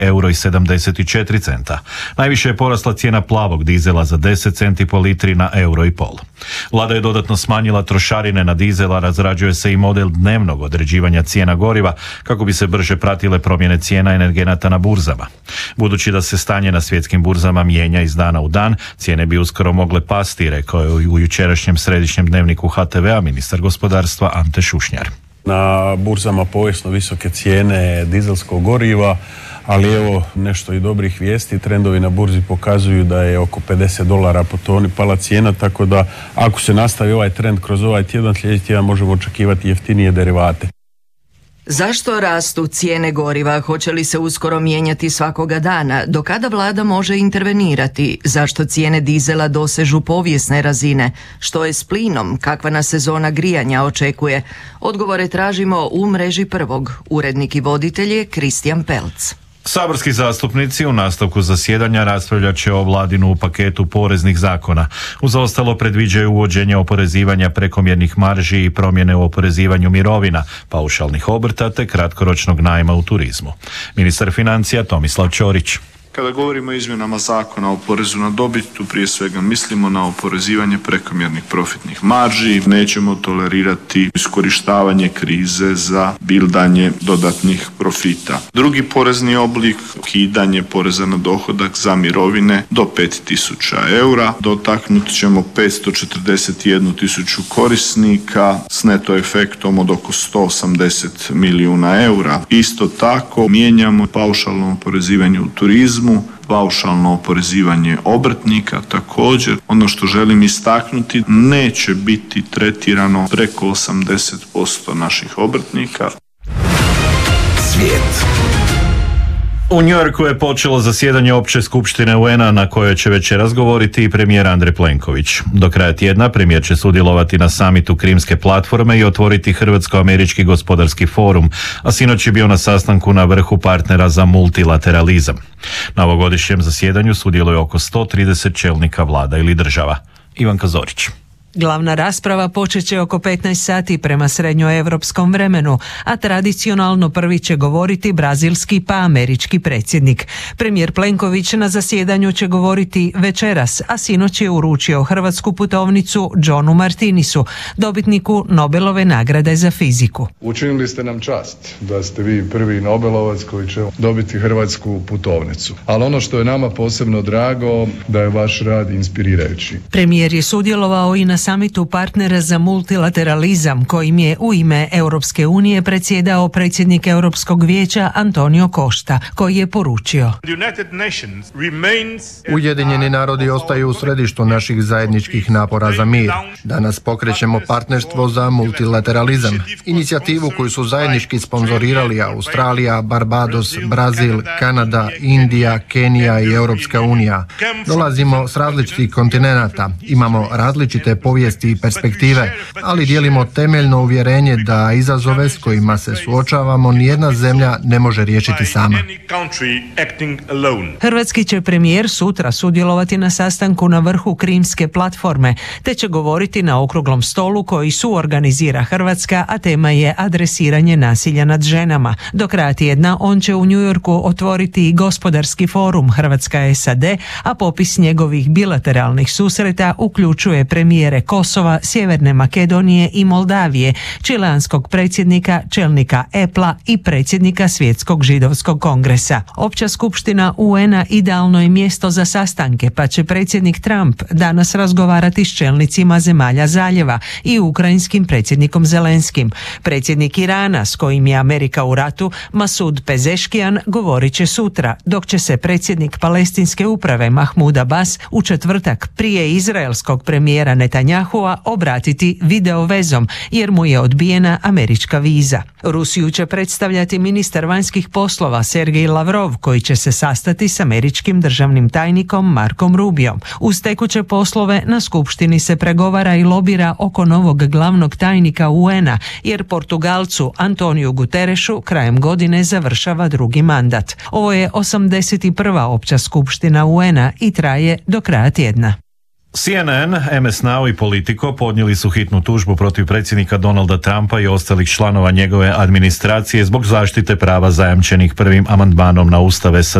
€1,74. Najviše je porasla cijena plavog dizela za 10 centi po litri na €1,5. Vlada je dodatno smanjila trošarine na dizela, razrađuje se i model dnevnog određivanja cijena goriva kako bi se brže pratile promjene cijena energenata na burzama. Budući da se stanje na svjetskim burzama mijenja iz dana u dan, cijene bi uskoro mogle pasti, rekao je u jučerašnjem središnjem dnevniku HTV-a ministar gospodarstva Ante Šušnjar. Na burzama povijesno visoke cijene dizelskog goriva, ali evo nešto i dobrih vijesti. Trendovi na burzi pokazuju da je oko $50 po toni pala cijena, tako da ako se nastavi ovaj trend kroz ovaj tjedan, sljedeći tjedan možemo očekivati jeftinije derivate. Zašto rastu cijene goriva? Hoće li se uskoro mijenjati svakoga dana? Do kada vlada može intervenirati? Zašto cijene dizela dosežu povijesne razine? Što je s plinom? Kakva nas sezona grijanja očekuje? Odgovore tražimo u mreži Prvog. Urednik i voditelj je Kristijan Pelc. Saborski zastupnici u nastavku zasjedanja raspravljat će o vladinu paketu poreznih zakona. Uz ostalo predviđaju uvođenje oporezivanja prekomjernih marži i promjene u oporezivanju mirovina, paušalnih obrta te kratkoročnog najma u turizmu. Ministar financija Tomislav Ćorić. Kada govorimo o izmjenama zakona o porezu na dobit, tu prije svega mislimo na oporezivanje prekomjernih profitnih marži. Nećemo tolerirati iskorištavanje krize za bildanje dodatnih profita. Drugi porezni oblik, ukidanje poreza na dohodak za mirovine do 5.000 eura. Dotaknut ćemo 541.000 korisnika s neto efektom od oko 180 milijuna eura. Isto tako mijenjamo paušalno oporezivanje u turizmu, paušalno oporezivanje obrtnika također. Ono što želim istaknuti, neće biti tretirano preko 80% naših obrtnika. Svijet. U New Yorku je počelo zasjedanje Opće skupštine UN-a na kojoj će večeras govoriti i premijer Andrej Plenković. Do kraja tjedna premijer će sudjelovati na samitu Krimske platforme i otvoriti Hrvatsko-američki gospodarski forum, a sinoć je bio na sastanku na vrhu partnera za multilateralizam. Na ovogodišnjem zasjedanju sudjeluje oko 130 čelnika vlada ili država. Ivanka Zorić. Glavna rasprava počet će oko 15 sati prema srednjoevropskom vremenu, a tradicionalno prvi će govoriti brazilski pa američki predsjednik. Premijer Plenković na zasjedanju će govoriti večeras, a sinoć je uručio hrvatsku putovnicu Johnu Martinisu, dobitniku Nobelove nagrade za fiziku. Učinili ste nam čast da ste vi prvi Nobelovac koji će dobiti hrvatsku putovnicu. Ali ono što je nama posebno drago, da je vaš rad inspirirajući. Premijer je sudjelovao i na samitu partnera za multilateralizam kojim je u ime Europske unije predsjedao predsjednik Europskog vijeća Antonio Costa, koji je poručio: Ujedinjeni narodi ostaju u središtu naših zajedničkih napora za mir. Danas pokrećemo partnerstvo za multilateralizam, inicijativu koju su zajednički sponzorirali Australija, Barbados, Brazil, Kanada, Indija, Kenija i Europska unija. Dolazimo s različitih kontinenata, imamo različite povijesti i perspektive, ali dijelimo temeljno uvjerenje da izazove s kojima se suočavamo nijedna zemlja ne može riješiti sama. Hrvatski će premijer sutra sudjelovati na sastanku na vrhu Krimske platforme, te će govoriti na okruglom stolu koji suorganizira Hrvatska, a tema je adresiranje nasilja nad ženama. Do kraja tjedna on će u New Yorku otvoriti i gospodarski forum Hrvatska-SAD, a popis njegovih bilateralnih susreta uključuje premijere Kosova, Sjeverne Makedonije i Moldavije, čileanskog predsjednika, čelnika Apple-a i predsjednika Svjetskog židovskog kongresa. Opća skupština UN-a idealno je mjesto za sastanke, pa će predsjednik Trump danas razgovarati s čelnicima zemalja zaljeva i ukrajinskim predsjednikom Zelenskim. Predsjednik Irana, s kojim je Amerika u ratu, Masud Pezeškijan, govorit će sutra, dok će se predsjednik palestinske uprave Mahmud Abbas u četvrtak prije izraelskog premijera Netanyahua obratiti video vezom, jer mu je odbijena američka viza. Rusiju će predstavljati ministar vanjskih poslova Sergej Lavrov, koji će se sastati s američkim državnim tajnikom Markom Rubiom. Uz tekuće poslove na skupštini se pregovara i lobira oko novog glavnog tajnika UN-a, jer Portugalcu Antoniju Guterešu krajem godine završava drugi mandat. Ovo je 81. opća skupština UN-a i traje do kraja tjedna. CNN, MS Now i Politico podnijeli su hitnu tužbu protiv predsjednika Donalda Trumpa i ostalih članova njegove administracije zbog zaštite prava zajamčenih prvim amandmanom na Ustav SAD